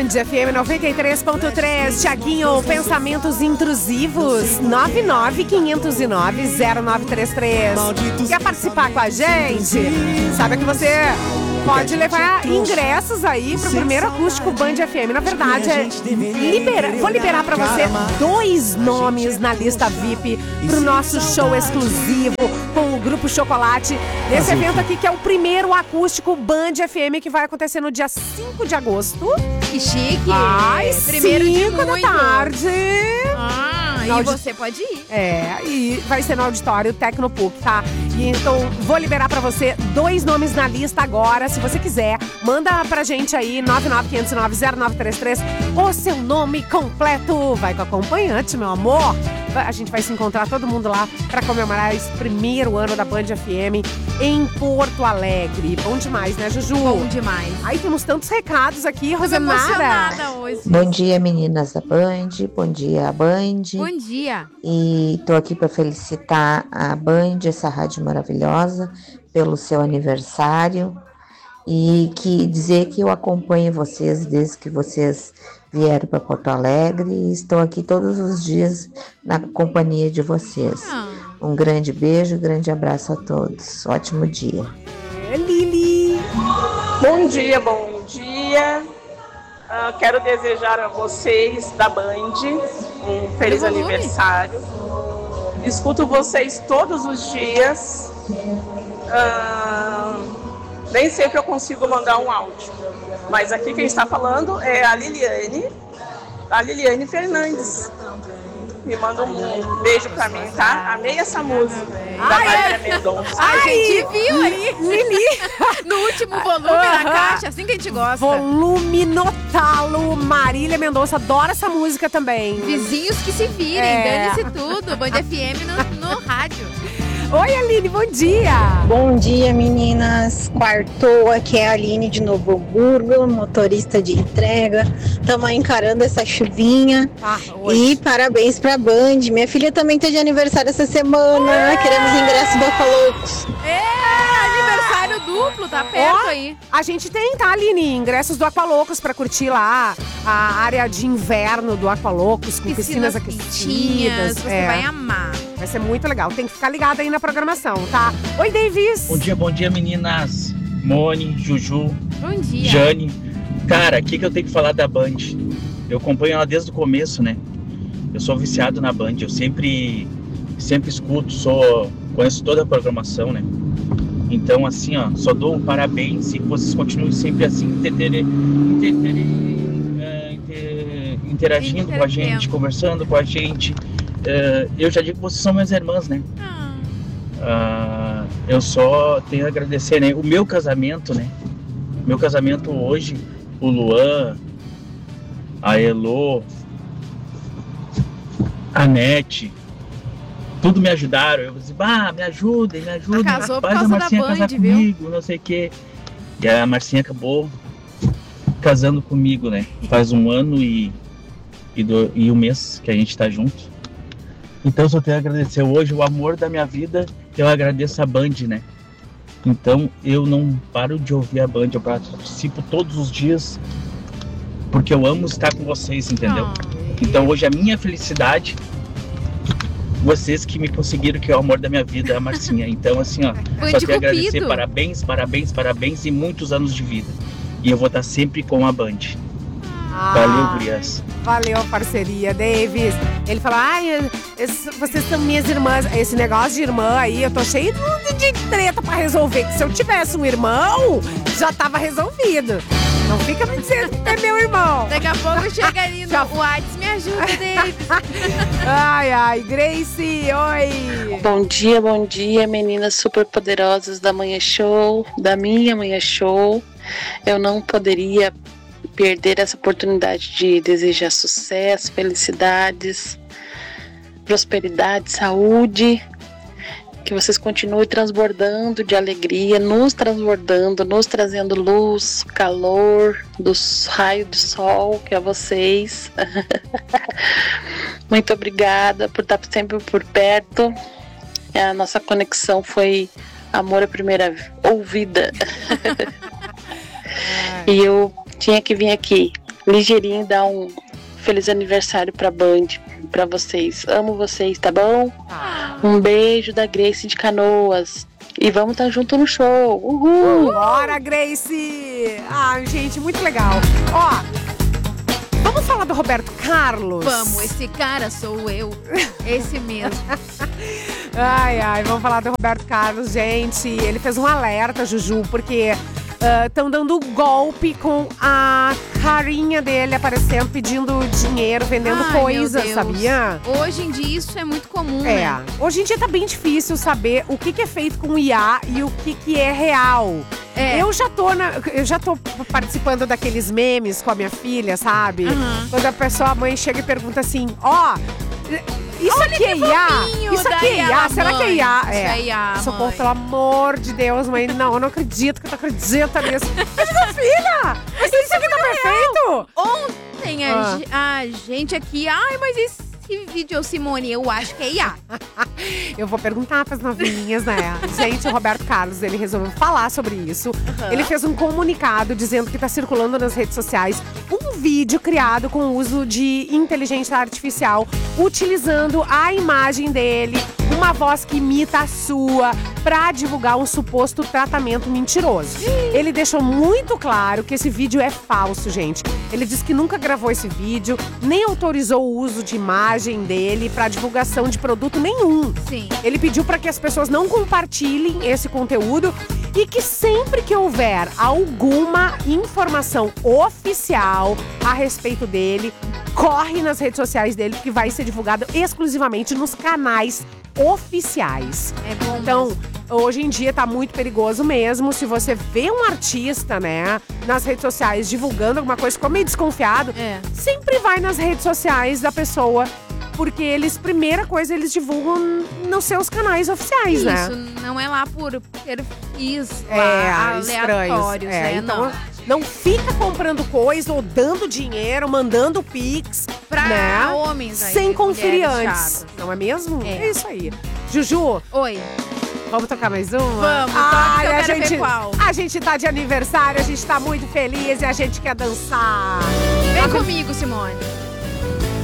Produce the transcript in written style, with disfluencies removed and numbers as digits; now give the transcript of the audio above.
Band FM 93.3. Tiaguinho, pensamentos intrusivos. 995090933. Quer participar com a gente? Sabe que você pode levar ingressos aí pro primeiro acústico Band FM. Na verdade, vou liberar pra você 2 nomes na lista VIP pro nosso show exclusivo com o Grupo Chocolate. Nesse evento aqui, que é o primeiro acústico Band FM, que vai acontecer no dia 5 de agosto. Que chique! Ai, primeiro 5 da tarde. E você pode ir. E vai ser no auditório Tecnopuc, tá? E então, vou liberar pra você 2 nomes na lista agora. Se você quiser, manda pra gente aí, 995090933, o seu nome completo. Vai com acompanhante, meu amor. A gente vai se encontrar todo mundo lá pra comemorar esse primeiro ano da Band FM em Porto Alegre. Bom demais, né, Juju? Bom demais. Aí temos tantos recados aqui, Rosemara. Tô emocionada hoje. Bom dia, meninas da Band. Bom dia, Band. Bom dia. E tô aqui para felicitar a Band, essa rádio maravilhosa, pelo seu aniversário. E dizer que eu acompanho vocês desde que vocês vieram para Porto Alegre e estou aqui todos os dias na companhia de vocês. Um grande beijo, grande abraço a todos. Ótimo dia. Lili. Bom dia, bom dia. Quero desejar a vocês da Band um feliz aniversário. Escuto vocês todos os dias. Nem sempre eu consigo mandar um áudio, mas aqui quem está falando é a Liliane Fernandes. Me manda um beijo pra mim, tá? Amei essa música da Marília Mendonça. A gente viu aí, Lili, no último volume da caixa, assim que a gente gosta. Volume no talo, Marília Mendonça, adora essa música também. Vizinhos que se virem, dane-se tudo, Band FM no rádio. Oi, Aline, bom dia! Bom dia, meninas. Quartou, aqui é a Aline de Novo Hamburgo, motorista de entrega. Estamos encarando essa chuvinha. E parabéns pra Band. Minha filha também tá de aniversário essa semana. Queremos ingresso do Aqualoucos. Aniversário duplo, tá perto aí. A gente tem, tá, Aline? Ingressos do Aqualoucos pra curtir lá a área de inverno do Aqualoucos, com piscinas aquecidas. Você vai amar. Vai ser muito legal. Tem que ficar ligado aí na programação, tá? Oi, Davis. Bom dia, meninas. Moni, Juju, bom dia. Jane. Cara, o que eu tenho que falar da Band? Eu acompanho ela desde o começo, né? Eu sou viciado na Band. Eu sempre escuto, conheço toda a programação, né? Então, assim, ó, só dou um parabéns e que vocês continuem sempre assim, interagindo com a gente, conversando com a gente. Eu já digo que vocês são minhas irmãs, né? Eu só tenho a agradecer, né? O meu casamento, né? Meu casamento hoje, o Luan, a Elô, a Nete, tudo me ajudaram. Eu disse, me ajudem. Casou por Faz causa a Marcinha da Band, casar comigo, não sei o quê. E a Marcinha acabou casando comigo, né? Faz 1 ano e 1 mês que a gente tá junto. Então eu só tenho a agradecer hoje o amor da minha vida. Eu agradeço a Band, né? Então eu não paro de ouvir a Band. Eu participo todos os dias porque eu amo estar com vocês, entendeu? Então hoje a minha felicidade, vocês que me conseguiram, que é o amor da minha vida, a Marcinha. Então assim, ó, só tenho a agradecer, parabéns e muitos anos de vida. E eu vou estar sempre com a Band. Valeu, gurias. Valeu a parceria, Davis. Ele falou, vocês são minhas irmãs. Esse negócio de irmã aí, eu tô cheio de treta pra resolver. Que se eu tivesse um irmão, já tava resolvido. Não fica me dizendo que é meu irmão. Daqui a pouco chega ali no WhatsApp, me ajuda, Davis. Gracie, oi. Bom dia, meninas super poderosas da Manhã Show, da minha Manhã Show. Eu não poderia perder essa oportunidade de desejar sucesso, felicidades, prosperidade, saúde, que vocês continuem transbordando de alegria, nos trazendo luz, calor, dos raios de sol, que é vocês. Muito obrigada por estar sempre por perto. A nossa conexão foi amor à primeira ouvida. E eu tinha que vir aqui ligeirinho dar um feliz aniversário pra Band, pra vocês. Amo vocês, tá bom? Um beijo da Grace de Canoas. E vamos estar junto no show. Uhul! Bora, Grace! Ai, gente, muito legal. Ó, vamos falar do Roberto Carlos? Vamos, esse cara sou eu. Esse mesmo. Ai, vamos falar do Roberto Carlos, gente. Ele fez um alerta, Juju, porque estão dando golpe com a carinha dele aparecendo, pedindo dinheiro, vendendo coisas, sabia? Hoje em dia isso é muito comum, né? Hoje em dia tá bem difícil saber o que é feito com IA e o que é real. Eu já tô participando daqueles memes com a minha filha, sabe? Quando a mãe chega e pergunta assim, isso aqui é IA? Isso aqui é IA? Será que é IA? Isso é IA, Socorro, mãe. pelo amor de Deus, mãe. Não, eu não acredito que tu acredita nisso. Eu digo, filha, mas isso aqui tá perfeito? Ontem a gente aqui... Ai, mas esse vídeo, Simone, eu acho que é IA. Eu vou perguntar pras novinhas, né? Gente, o Roberto Carlos, ele resolveu falar sobre isso. Ele fez um comunicado dizendo que tá circulando nas redes sociais um vídeo criado com o uso de inteligência artificial, utilizando a imagem dele, uma voz que imita a sua, pra divulgar um suposto tratamento mentiroso. Ele deixou muito claro que esse vídeo é falso, gente. Ele disse que nunca gravou esse vídeo, nem autorizou o uso de imagem dele pra divulgação de produto nenhum. Sim. Ele pediu para que as pessoas não compartilhem esse conteúdo e que sempre que houver alguma informação oficial a respeito dele, corre nas redes sociais dele, porque vai ser divulgado exclusivamente nos canais oficiais. É bom. Então, hoje em dia tá muito perigoso mesmo. Se você vê um artista, né, nas redes sociais divulgando alguma coisa, ficou meio desconfiado, sempre vai nas redes sociais da pessoa. Porque primeira coisa, eles divulgam nos seus canais oficiais, né? Isso, não é lá por perfis estranhos. aleatórios, né? Então, não fica comprando coisa ou dando dinheiro, mandando pix pra homens aí, sem conferir mulheres antes. chatas. Não é mesmo? É isso aí. Juju, Oi. vamos tocar mais uma? Vamos, toca que eu quero ver qual. A gente tá de aniversário, a gente tá muito feliz e a gente quer dançar. Vem comigo, Simone.